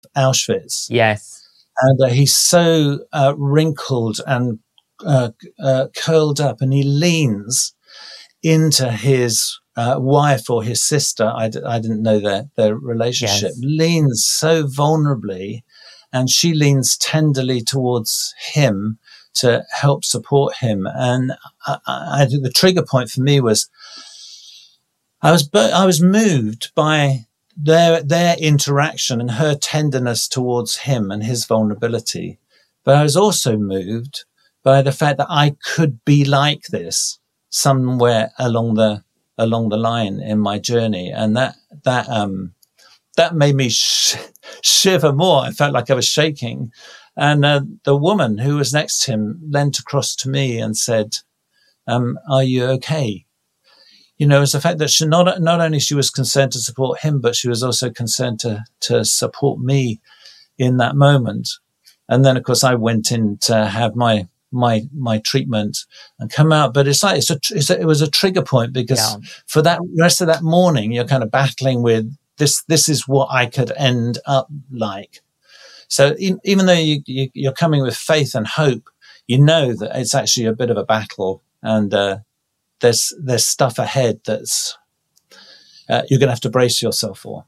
Auschwitz. Yes. And he's so wrinkled and curled up, and he leans into his wife or his sister. I didn't know their relationship. Yes. Leans so vulnerably, and she leans tenderly towards him to help support him. And I think the trigger point for me was I was moved by their interaction and her tenderness towards him and his vulnerability. But I was also moved by the fact that I could be like this somewhere along the line in my journey. And that made me shiver more. I felt like I was shaking. And the woman who was next to him leant across to me and said, "Are you okay?" You know, it's the fact that she not only she was concerned to support him, but she was also concerned to support me in that moment. And then, of course, I went in to have my treatment and come out. But it's like it was a trigger point, because for that rest of that morning, you're kind of battling with this. This is what I could end up like. So even though you're coming with faith and hope, you know that it's actually a bit of a battle, and there's stuff ahead that's you're going to have to brace yourself for.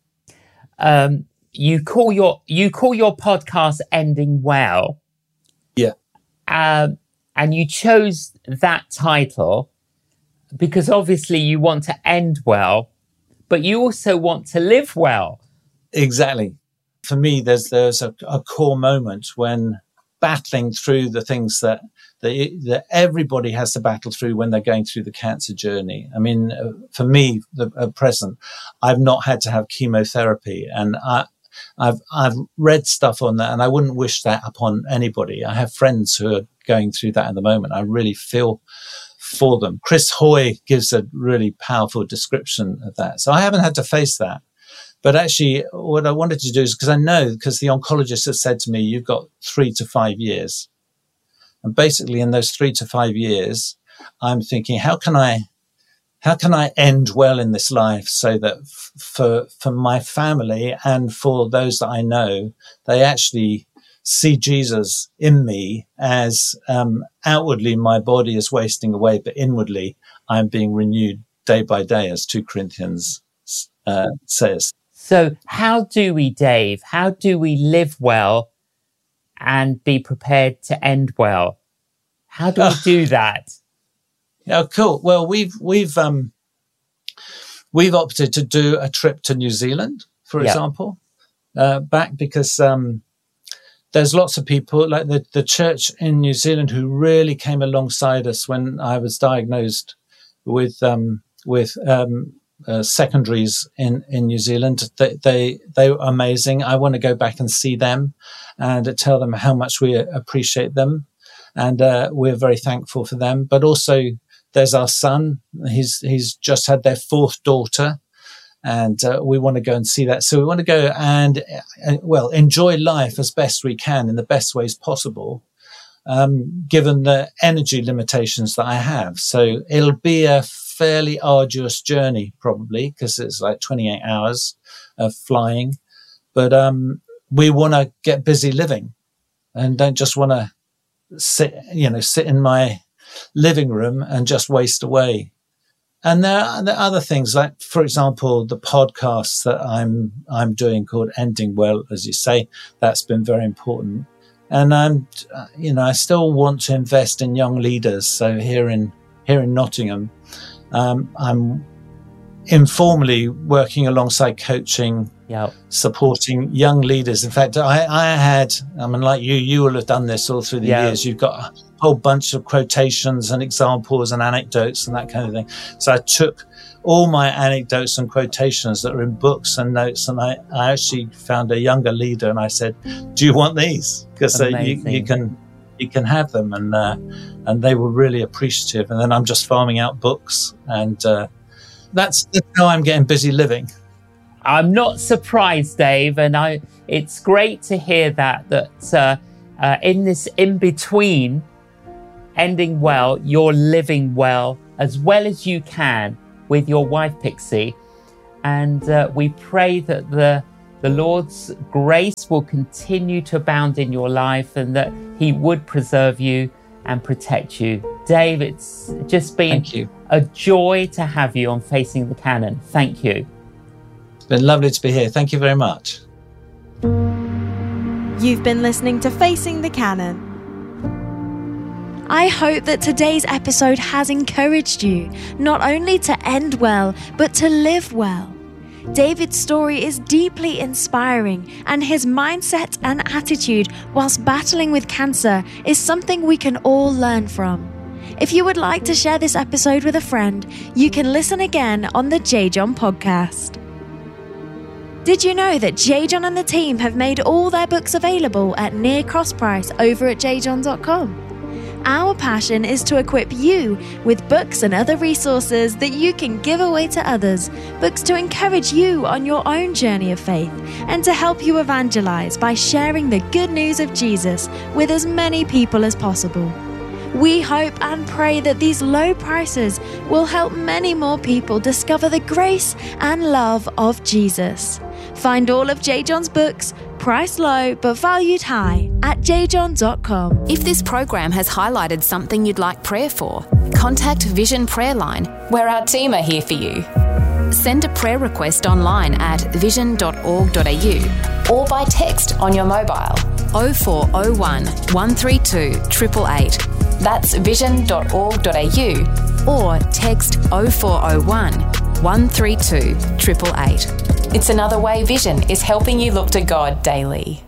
You call your podcast Ending Well. Yeah. And you chose that title because obviously you want to end well, but you also want to live well. Exactly. For me, there's a core moment when battling through the things that everybody has to battle through when they're going through the cancer journey. I mean, for me, at present, I've not had to have chemotherapy, and I've read stuff on that, and I wouldn't wish that upon anybody. I have friends who are going through that at the moment. I really feel for them. Chris Hoy gives a really powerful description of that. So I haven't had to face that. But actually, what I wanted to do is, because the oncologist has said to me, you've got 3 to 5 years. And basically in those 3 to 5 years, I'm thinking, how can I end well in this life so that for my family and for those that I know, they actually see Jesus in me, as outwardly my body is wasting away, but inwardly I'm being renewed day by day, as 2 Corinthians says. So how do we, Dave, live well and be prepared to end well? How do we do that? Yeah, cool. Well, we've opted to do a trip to New Zealand, for example, back because there's lots of people like the church in New Zealand who really came alongside us when I was diagnosed with secondaries in New Zealand. They were amazing. I want to go back and see them and tell them how much we appreciate them, and we're very thankful for them. But also, there's our son. He's just had their 4th daughter, and we want to go and see that. So we want to go and enjoy life as best we can in the best ways possible, given the energy limitations that I have. So it'll be a fairly arduous journey, probably, because it's like 28 hours of flying. But we want to get busy living, and don't just want to sit in my living room and just waste away. And there are other things, like, for example, the podcast that I'm doing called Ending Well, as you say. That's been very important. And I still want to invest in young leaders. So here in Nottingham, I'm informally working alongside coaching, supporting young leaders. In fact, like you will have done this all through the years. You've got a whole bunch of quotations and examples and anecdotes and that kind of thing. So I took all my anecdotes and quotations that are in books and notes, and I actually found a younger leader, and I said, "Do you want these? Because you can have them." And they were really appreciative. And then I'm just farming out books, and that's how I'm getting busy living. I'm not surprised, Dave, and it's great to hear that in this in between ending well, you're living well as you can with your wife Pixie, and we pray that the the Lord's grace will continue to abound in your life and that he would preserve you and protect you. Dave, it's just been a joy to have you on Facing the Canon. Thank you. It's been lovely to be here. Thank you very much. You've been listening to Facing the Canon. I hope that today's episode has encouraged you, not only to end well, but to live well. David's story is deeply inspiring, and his mindset and attitude whilst battling with cancer is something we can all learn from. If you would like to share this episode with a friend, you can listen again on the J. John podcast. Did you know that J. John and the team have made all their books available at near cost price over at jjohn.com? Our passion is to equip you with books and other resources that you can give away to others, books to encourage you on your own journey of faith, and to help you evangelize by sharing the good news of Jesus with as many people as possible. We hope and pray that these low prices will help many more people discover the grace and love of Jesus. Find all of J. John's books, priced low but valued high, at jjohn.com. If this program has highlighted something you'd like prayer for, contact Vision Prayer Line, where our team are here for you. Send a prayer request online at vision.org.au or by text on your mobile 0401 132 888. That's vision.org.au or text 0401 132 888. It's another way Vision is helping you look to God daily.